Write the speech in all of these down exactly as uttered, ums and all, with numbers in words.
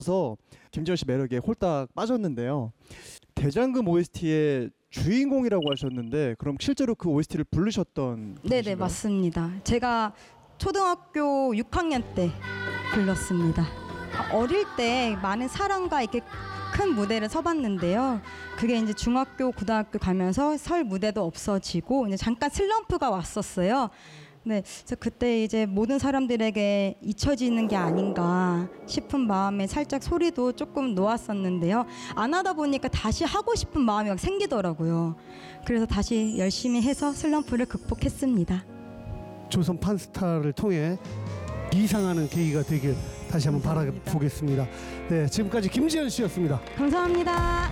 그래서 김지현 씨 매력에 홀딱 빠졌는데요. 대장금 오에스티의 주인공이라고 하셨는데 그럼 실제로 그 오에스티를 부르셨던 네네 분이신가요? 맞습니다. 제가 초등학교 육 학년 때 불렀습니다. 어릴 때 많은 사랑과 이렇게 큰 무대를 서봤는데요. 그게 이제 중학교, 고등학교 가면서 설 무대도 없어지고 이제 잠깐 슬럼프가 왔었어요. 네, 그래서 그때 이제 모든 사람들에게 잊혀지는 게 아닌가 싶은 마음에 살짝 소리도 조금 놓았었는데요. 안 하다 보니까 다시 하고 싶은 마음이 막 생기더라고요. 그래서 다시 열심히 해서 슬럼프를 극복했습니다. 조선 판스타를 통해 이상하는 계기가 되길 다시 한번 바라보겠습니다. 네, 지금까지 김지현 씨였습니다. 감사합니다.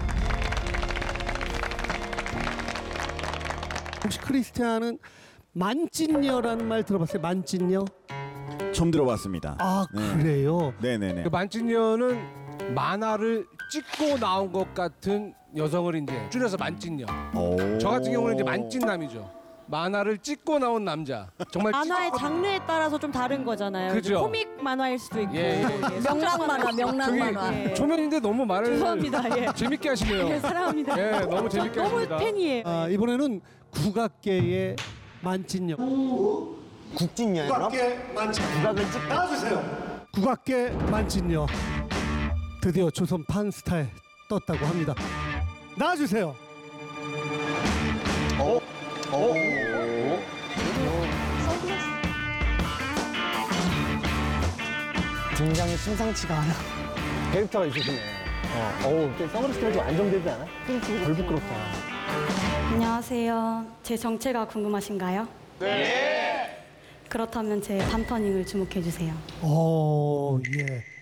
혹시 크리스티아는 만찢녀라는 말 들어봤어요? 만찢녀? 처음 들어봤습니다. 아 네. 그래요? 네네네. 그 만찢녀는 만화를 찍고 나온 것 같은 여성을 이제 줄여서 만찢녀. 오. 저 같은 경우는 이제 만찢남이죠. 만화를 찍고 나온 남자. 정말 만화의 찍고 장르에 따라서 좀 다른 거잖아요. 그죠. 코믹 만화일 수도 있고. 예, 예. 명랑 만화, 명랑 저기 만화. 초면인데 너무 말을 죄송합니다. 예. 재밌게 하시네요. 예, 사랑합니다. 예, 너무 재밌게 너무 하십니다. 팬이에요. 아, 이번에는 국악계의 만찢녀. 국진녀예요? 국악계 만찢녀. 국악을 찍고 나와주세요. 국악계 만찢녀. 드디어 조선 판스타에 떴다고 합니다. 나와주세요. 등장이 심상치가 않아. 캐릭터가 있으시네. 어, 어우, 선글라스 껴도 안정되지 않아? 덜 부끄럽다. 안녕하세요. 제 정체가 궁금하신가요? 네. 그렇다면 제 밤터닝을 주목해 주세요. 오, 예.